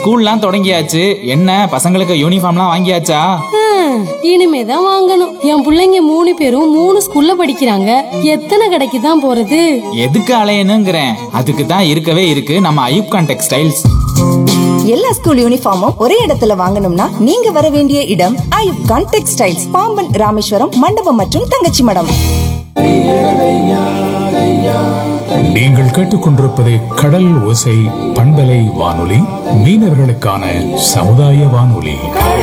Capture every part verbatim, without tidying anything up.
ஸ்கூல்லாம் தொடங்கியாச்சு. என்ன பசங்களுக்கு யூனிஃபார்ம்லாம் வாங்கியாச்சா? இனிமேதான் வாங்கணும். என் பிள்ளைங்க மூணு பேரும் மூணு ஸ்கூல்ல படிக்கிறாங்க. எத்தனை கடைக்கு தான் போறது? எதுக்கு அலையணுங்கிறேன். அதுக்கு தான் இருக்கவே இருக்கு நம்ம ஐயூப்கான் டெக்ஸ்டைல்ஸ். எல்லா ஸ்கூல் யூனிஃபார்மும் ஒரே இடத்துல வாங்கணும்னா நீங்க வர வேண்டிய இடம் ஐயூப்கான் டெக்ஸ்டைல்ஸ், பாம்பன் ராமேஸ்வரம் மண்டபம் மற்றும் தங்கச்சி மடம். நீங்கள் கேட்டுக்கொண்டிருப்பது கடல் ஓசை பண்பலை வானொலி, மீனவர்களுக்கான சமுதாய வானொலி.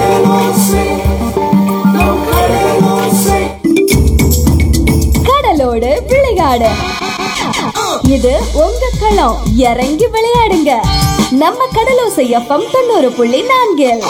கடலோடு விளையாடு, இது உங்க களம். இறங்கி விளையாடுங்க. நம்ம கடலோசை எஃப்எம் தொண்ணூறு புள்ளி நான்கில்.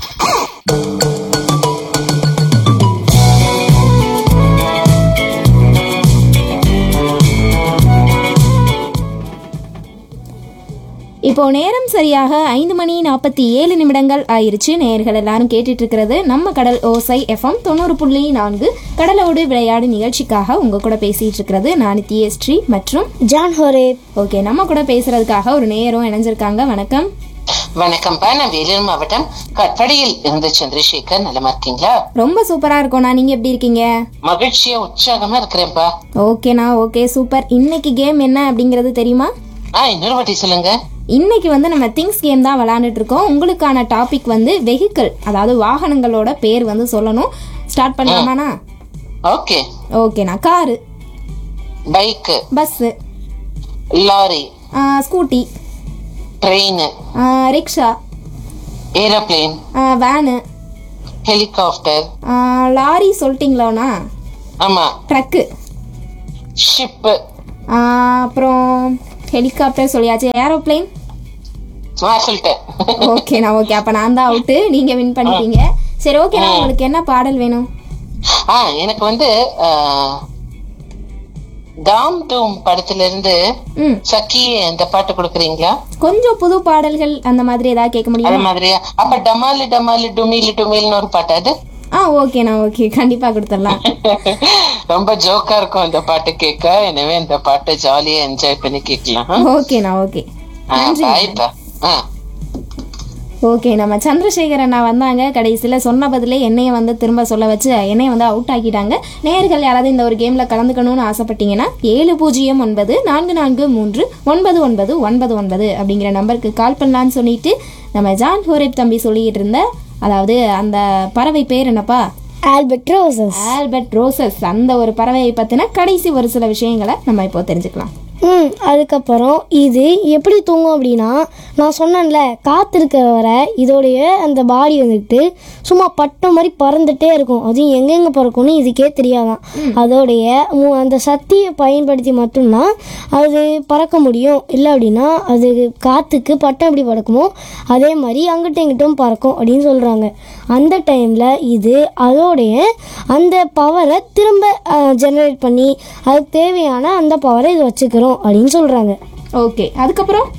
இப்போ நேரம் சரியாக ஐந்து மணி நாற்பத்தி ஏழு நிமிடங்கள் ஆயிருச்சு. நேயர்கள் எல்லாரும் கேட்டுட்டு இருக்கிறது நம்ம கடல் ஓசை எஃப்எம் தொண்ணூறு புள்ளி நான்கு கடலோடு விளையாடு நிகழ்ச்சிக்காக உங்க கூட பேசிட்டு இருக்கிறது நான் தியஸ்ரீ மற்றும் ஜான் ஹோரே. ஓகே, நம்ம கூட பேசுறதுக்காக ஒரு நேயரும் இணைஞ்சிருக்காங்க. வணக்கம். வணக்கம்ப்பா, நான் வேலூர் மாவட்டம் கட்படியில் இருந்து சந்திரசேகர். நலமா இருக்கீங்களா? ரொம்ப சூப்பரா இருக்கோண்ணா, நீங்க எப்படி இருக்கீங்க? மகிழ்ச்சியா உற்சாகமா இருக்கிறேன்ப்பா. ஓகேண்ணா, ஓகே சூப்பர். இன்னைக்கு கேம் என்ன அப்படிங்கறது தெரியுமா? ஆ, இன்னொரு வாட்டி சொல்லுங்க. இன்னைக்கு வந்து நம்ம திங்ஸ் கேம் தான் விளையாண்டுட்டு இருக்கோம். உங்களுக்கான டாபிக் வந்து வெஹிக்கிள், அதாவது வாகனங்களோட பேர் வந்து சொல்லணும். ஸ்டார்ட் பண்ணலாமாண்ணா? ஓகே. ஓகேண்ணா. Car, bike, bus, lorry, scooty, train, rickshaw, aeroplane, van, helicopter, lorry சொல்லிட்டீங்களாண்ணா? ஆமா. ட்ரக்கு, ஷிப்பு, அப்புறம் ஹெலிகாப்டர் சொல்லியாச்சு. ஏரோப்ளேன் சொல்லிட்டேன். ஓகேண்ணா, ஓகே. அப்ப நான் தான் அவுட்டு, நீங்க வின் பண்ணிட்டீங்க. சரி, ஓகேண்ணா. உங்களுக்கு என்ன பாடல் வேணும்? ஆ, எனக்கு வந்து தாம் தூம் படத்துல இருந்து சக்கி அந்த பாட்டு கொடுக்குறீங்களா? கொஞ்சம் புது பாடல்கள் அந்த மாதிரி ஏதாவது கேட்க முடியும்? அது மாதிரியா? அப்ப டமாலு டமாலு டுமிலு டுமில்னு ஒரு பாட்டு அது. ஆ, ஓகேண்ணா, ஓகே, கண்டிப்பா கொடுத்துடலாம். ரொம்ப ஜோக்கா இருக்கும் அந்த பாட்டு கேட்க. எனவே இந்த பாட்டை ஜாலியா என்ஜாய் பண்ணி கேட்கலாம். ஓகேண்ணா, ஓகே. பாய்ப்பா. ஓகே, நம்ம சந்திரசேகர் அண்ணா வந்தாங்க. கடைசியில் சொன்ன பதிலே என்னைய வந்து திரும்ப சொல்ல வச்சு என்னைய வந்து அவுட் ஆக்கிட்டாங்க. நேயர்கள் யாராவது இந்த ஒரு கேமில் கலந்துக்கணும்னு ஆசைப்பட்டீங்கன்னா ஏழு பூஜ்ஜியம் ஒன்பது நான்கு நான்கு மூன்று ஒன்பது ஒன்பது ஒன்பது ஒன்பது அப்படிங்கிற நம்பருக்கு கால் பண்ணலான்னு சொல்லிட்டு நம்ம ஜான் ஹோரேப் தம்பி சொல்லிட்டு இருந்த, அதாவது அந்த பறவை பேர் என்னப்பா? Albert roses. Albert roses. அந்த ஒரு பறவையை பற்றின கடைசி ஒரு சில விஷயங்களை நம்ம இப்போ தெரிஞ்சுக்கலாம். ம் அதுக்கப்புறம் இது எப்படி தூங்கும் அப்படின்னா, நான் சொன்னேன்ல காற்று இருக்கிற வரை இதோடைய அந்த பாடி வந்துட்டு சும்மா பட்டம் மாதிரி பறந்துகிட்டே இருக்கும். அதுவும் எங்கெங்கே பறக்கும்னு இதுக்கே தெரியாதான். அதோடைய அந்த சக்தியை பயன்படுத்தி மட்டும்தான் அது பறக்க முடியும். இல்லை அப்படின்னா அது காற்றுக்கு பட்டம் எப்படி பறக்குமோ அதே மாதிரி அங்கிட்டும் இங்கிட்டும் பறக்கும் அப்படின்னு சொல்கிறாங்க. அந்த டைமில் இது அதோடைய அந்த பவரை திரும்ப ஜெனரேட் பண்ணி அதுக்கு தேவையான அந்த பவரை இது வச்சுக்கிறோம் அப்படின்னு சொல்றாங்க. ஓகே, அதுக்கப்புறம்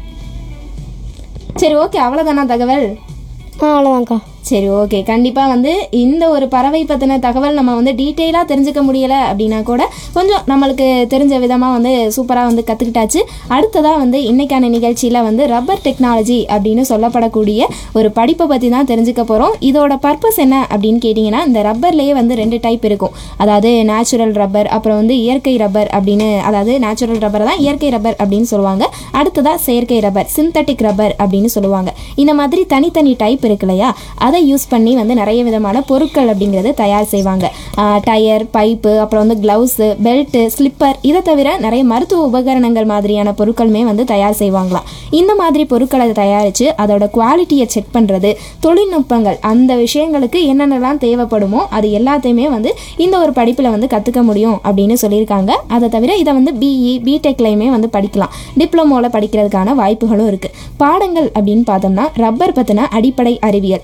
சரி, ஓகே, அவ்வளோதானா தகவல்? அவ்வளோதான்க்கா. சரி, ஓகே. கண்டிப்பாக வந்து இந்த ஒரு பறவை பற்றின தகவல் நம்ம வந்து டீட்டெயிலாக தெரிஞ்சுக்க முடியலை அப்படின்னா கூட கொஞ்சம் நம்மளுக்கு தெரிஞ்ச விதமாக வந்து சூப்பராக வந்து கற்றுக்கிட்டாச்சு. அடுத்ததாக வந்து இன்றைக்கான நிகழ்ச்சியில் வந்து ரப்பர் டெக்னாலஜி அப்படின்னு சொல்லப்படக்கூடிய ஒரு படிப்பை பற்றி தான் தெரிஞ்சுக்க போகிறோம். இதோட பர்பஸ் என்ன அப்படின்னு கேட்டிங்கன்னா, இந்த ரப்பர்லேயே வந்து ரெண்டு டைப் இருக்கும். அதாவது நேச்சுரல் ரப்பர், அப்புறம் வந்து இயற்கை ரப்பர் அப்படின்னு. அதாவது நேச்சுரல் ரப்பர் தான் இயற்கை ரப்பர் அப்படின்னு சொல்லுவாங்க. அடுத்ததாக செயற்கை ரப்பர், சிந்தட்டிக் ரப்பர் அப்படின்னு சொல்லுவாங்க. இந்த மாதிரி தனித்தனி டைப் இருக்கு இல்லையா, அதை யூஸ் பண்ணி வந்து நிறைய விதமான பொருட்கள் அப்படிங்கிறது தயார் செய்வாங்க. டயர், பைப்பு, அப்புறம் வந்து கிளவுஸு, பெல்ட்டு, ஸ்லிப்பர், இதை தவிர நிறைய மருத்துவ உபகரணங்கள் மாதிரியான பொருட்களுமே வந்து தயார் செய்வாங்களாம். இந்த மாதிரி பொருட்களை தயாரித்து அதோட குவாலிட்டியை செக் பண்ணுறது, தொழில்நுட்பங்கள், அந்த விஷயங்களுக்கு என்னென்னலாம் தேவைப்படுமோ அது எல்லாத்தையுமே வந்து இந்த ஒரு படிப்பில் வந்து கற்றுக்க முடியும் அப்படின்னு சொல்லியிருக்காங்க. அதை தவிர இதை வந்து பிஇ பிடெக்லையுமே வந்து படிக்கலாம். டிப்ளமோவில் படிக்கிறதுக்கான வாய்ப்புகளும் இருக்குது. பாடங்கள் அப்படின்னு பார்த்தோம்னா ரப்பர் பற்றின அடிப்படை அறிவியல், அதாவது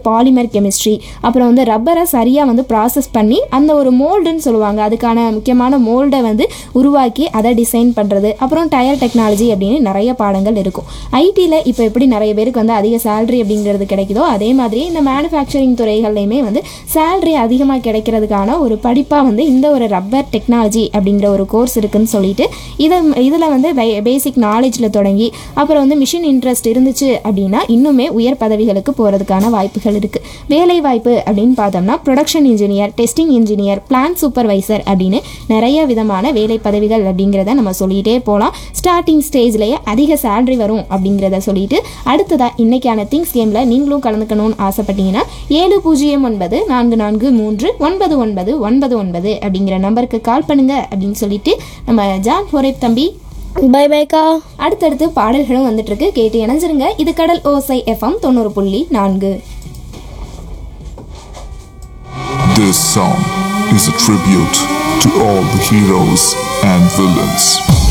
பாலிமர் கெமிஸ்ட்ரி, அப்புறம் வந்து ரப்பரை சரியாக வந்து ப்ராசஸ் பண்ணி அந்த ஒரு மோல்டுன்னு சொல்லுவாங்க, அதுக்கான முக்கியமான மோல்டை வந்து உருவாக்கி அதை டிசைன் பண்ணுறது, அப்புறம் டயர் டெக்னாலஜி அப்படின்னு நிறைய பாடங்கள் இருக்கும். ஐடியில் இப்போ எப்படி நிறைய பேருக்கு வந்து அதிக சேலரி அப்படிங்கிறது கிடைக்குதோ அதே மாதிரி இந்த மேனுஃபேக்சரிங் துறைகள்லையுமே வந்து சேலரி அதிகமாக கிடைக்கிறதுக்கான ஒரு படிப்பாக வந்து இந்த ஒரு ரப்பர் டெக்னாலஜி அப்படிங்கிற ஒரு கோர்ஸ் இருக்குன்னு சொல்லிட்டு இதை இதில் வந்து பேசிக் நாலேஜில் தொடங்கி அப்புறம் வந்து மிஷின் இன்ட்ரெஸ்ட் இருந்துச்சு அப்படின்னா இன்னுமே உயர் பதவிகளுக்கு போகிறதுக்கான வாய்ப்புகள் இருக்குது. வேலை வாய்ப்பு அப்படின்னு பார்த்தோம்னா production engineer, testing engineer, plant supervisor அப்படின்னு நிறைய விதமான வேலை பதவிகள் அப்படிங்கிறத நம்ம சொல்லிகிட்டே போகலாம். ஸ்டார்டிங் ஸ்டேஜ்லேயே அதிக சேலரி வரும் அப்படிங்கிறத சொல்லிட்டு அடுத்ததாக இன்னைக்கான திங்ஸ் கேமில் நீங்களும் கலந்துக்கணும்னு ஆசைப்பட்டீங்கன்னா ஏழு பூஜ்ஜியம் ஒன்பது நான்கு நான்கு மூன்று ஒன்பது ஒன்பது ஒன்பது ஒன்பது அப்படிங்கிற நம்பருக்கு கால் பண்ணுங்க அப்படின்னு சொல்லிட்டு நம்ம ஜான் ஹோரேப் தம்பி பை பைக்கா. அடுத்தடுத்து பாடல்களும் வந்துட்டு இருக்கு, கேட்டு இணைஞ்சிருங்க. இது கடல் ஓசை எஃப்எம் தொண்ணூறு புள்ளி நான்கு. This song is a tribute to all the heroes and villains.